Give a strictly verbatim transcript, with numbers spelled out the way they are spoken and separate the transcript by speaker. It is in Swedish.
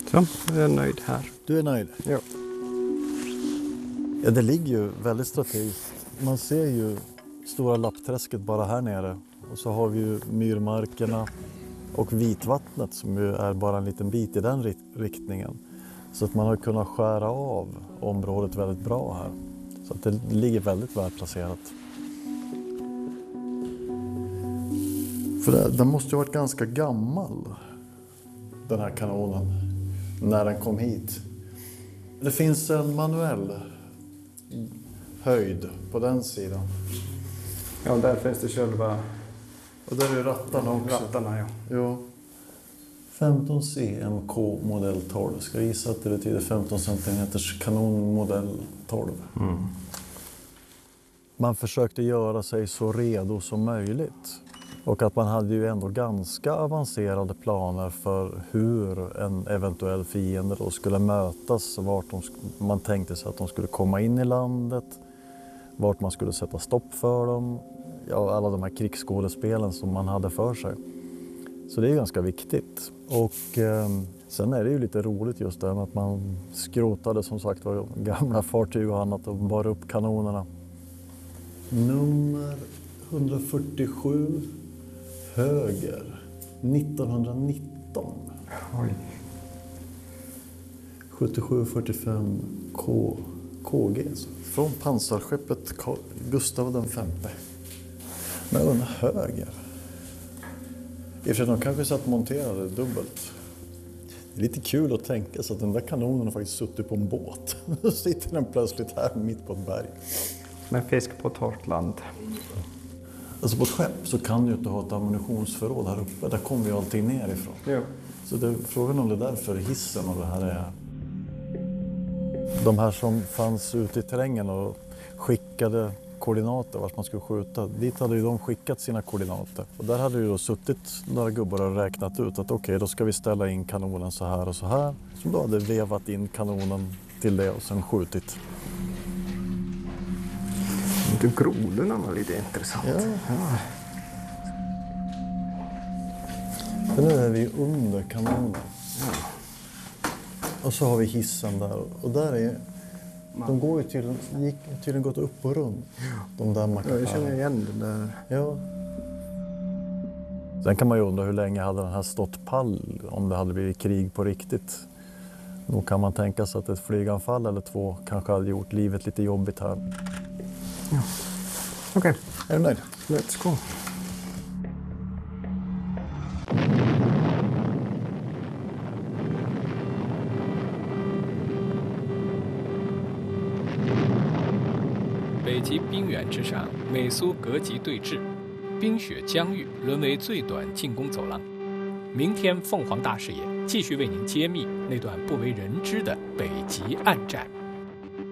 Speaker 1: Så, jag är nöjd här.
Speaker 2: Du är nöjd?
Speaker 1: Ja.
Speaker 2: Ja, det ligger ju väldigt strategiskt. Man ser ju Stora Lappträsket bara här nere. Och så har vi ju myrmarkerna och Vitvattnet som ju är bara en liten bit i den riktningen. Så att man har kunnat skära av området väldigt bra här. Så att det ligger väldigt väl placerat. För det, den måste ju ha varit ganska gammal, den här kanonen, när den kom hit. Det finns en manuell höjd på den sidan.
Speaker 1: Ja, där finns det själva
Speaker 2: Och där är rattarna också.
Speaker 1: rattarna, ja.
Speaker 2: Jo. femton C M K modell tolv. Ska jag gissa att det betyder femton centimeters kanon modell tolv.
Speaker 1: Mm.
Speaker 2: Man försökte göra sig så redo som möjligt. Och att man hade ju ändå ganska avancerade planer för hur en eventuell fiende då skulle mötas. Vart de, man tänkte sig att de skulle komma in i landet. Vart man skulle sätta stopp för dem. Ja, alla de här krigsskådespelen som man hade för sig. Så det är ganska viktigt. Och eh, sen är det ju lite roligt just det med att man skrotade som sagt var gamla fartyg och annat och bar upp kanonerna. Nummer etthundrafyrtiosju höger nittonhundranitton.
Speaker 1: Oj.
Speaker 2: sjuttiosju fyrtiofem K, KG. Från pansarskeppet Gustav den femte. Men den höger. I och för sig, de kanske satt monterade dubbelt. Det är lite kul att tänka sig att den där kanonen har faktiskt suttit på en båt. Då sitter den plötsligt här mitt på ett berg.
Speaker 1: Med fisk på torrt land.
Speaker 2: Alltså på ett skepp så kan du inte ha ett ammunitionsförråd här uppe. Där kommer ju allting nerifrån.
Speaker 1: Jo.
Speaker 2: Så det är frågan om det är därför hissen och det här är. De här som fanns ute i terrängen och skickade koordinater vart man skulle skjuta. Dit hade ju de skickat sina koordinater. Och där hade ju då suttit några gubbar och räknat ut att okej, okay, då ska vi ställa in kanonen så här och så här. Som då hade vevat in kanonen till det och sen skjutit.
Speaker 1: Grodorna var lite intressant.
Speaker 2: Ja. Ja. För nu är vi under kanonen.
Speaker 1: Ja.
Speaker 2: Och så har vi hissen där. Och där är... De går ju tydligen, gick tydligen gått upp och runt. Ja. De där
Speaker 1: ja, jag känner igen det där.
Speaker 2: Ja. Sen kan man ju undra hur länge hade den här stått pall om det hade blivit krig på riktigt. Då kan man tänka sig att ett flyganfall eller två kanske hade gjort livet lite jobbigt här.
Speaker 1: Ja. Okej. Okay.
Speaker 2: Är du nöjd?
Speaker 1: Let's go.
Speaker 3: 北极冰原之上，美苏隔级对峙，冰雪疆域沦为最短进攻走廊。明天凤凰大视野继续为您揭秘那段不为人知的北极暗战。